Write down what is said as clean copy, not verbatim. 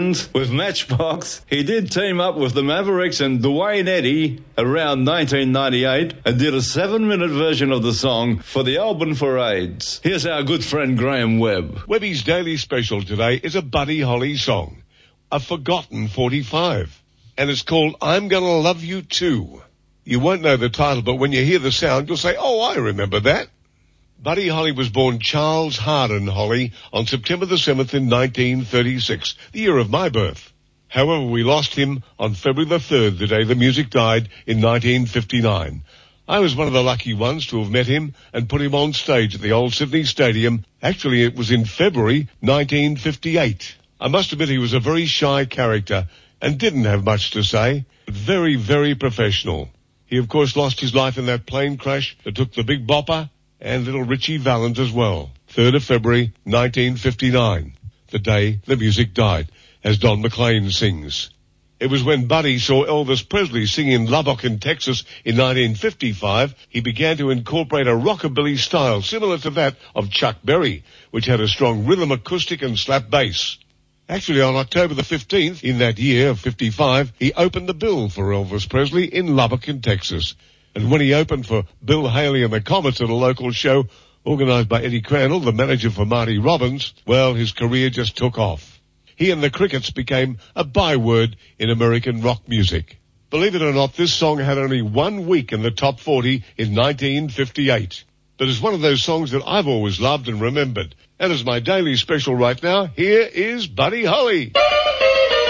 with Matchbox. He did team up with the Mavericks and Dwayne Eddy around 1998 and did a 7-minute version of the song for the album for AIDS. Here's our good friend Graham Webb. Webby's Daily Special today is a Buddy Holly song, a forgotten 45, and it's called I'm Gonna Love You Too. You won't know the title, but when you hear the sound, you'll say, oh, I remember that. Buddy Holly was born Charles Hardin Holly on September the 7th in 1936, the year of my birth. However, we lost him on February the 3rd, the day the music died in 1959. I was one of the lucky ones to have met him and put him on stage at the old Sydney Stadium. Actually, it was in February 1958. I must admit he was a very shy character and didn't have much to say, but very, very professional. He, of course, lost his life in that plane crash that took the Big Bopper and little Richie Valens as well. 3rd of February, 1959, the day the music died, as Don McLean sings. It was when Buddy saw Elvis Presley sing in Lubbock in Texas in 1955, he began to incorporate a rockabilly style similar to that of Chuck Berry, which had a strong rhythm acoustic and slap bass. Actually, on October the 15th, in that year of 55, he opened the bill for Elvis Presley in Lubbock in Texas. And when he opened for Bill Haley and the Comets at a local show organised by Eddie Crandall, the manager for Marty Robbins, well, his career just took off. He and the Crickets became a byword in American rock music. Believe it or not, this song had only 1 week in the top 40 in 1958. But it's one of those songs that I've always loved and remembered. And as my daily special right now, here is Buddy Holly.